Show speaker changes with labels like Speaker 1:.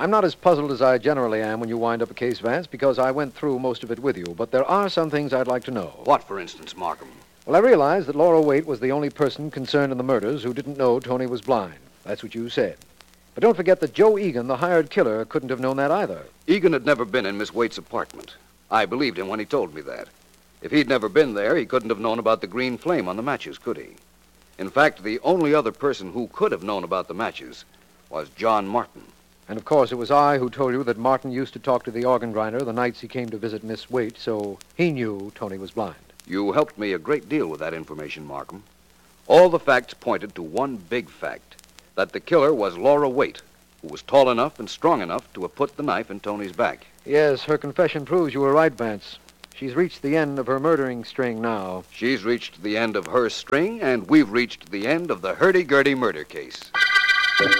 Speaker 1: I'm not as puzzled as I generally am when you wind up a case, Vance, because I went through most of it with you. But there are some things I'd like to know.
Speaker 2: What, for instance, Markham?
Speaker 1: Well, I realize that Laura Waite was the only person concerned in the murders who didn't know Tony was blind. That's what you said. But don't forget that Joe Egan, the hired killer, couldn't have known that either.
Speaker 2: Egan had never been in Miss Waite's apartment. I believed him when he told me that. If he'd never been there, he couldn't have known about the green flame on the matches, could he? In fact, the only other person who could have known about the matches was John Martin.
Speaker 1: And, of course, it was I who told you that Martin used to talk to the organ grinder the nights he came to visit Miss Waite, so he knew Tony was blind.
Speaker 2: You helped me a great deal with that information, Markham. All the facts pointed to one big fact, that the killer was Laura Waite, who was tall enough and strong enough to have put the knife in Tony's back.
Speaker 1: Yes, her confession proves you were right, Vance. She's reached the end of her murdering string now.
Speaker 2: She's reached the end of her string, and we've reached the end of the hurdy-gurdy murder case.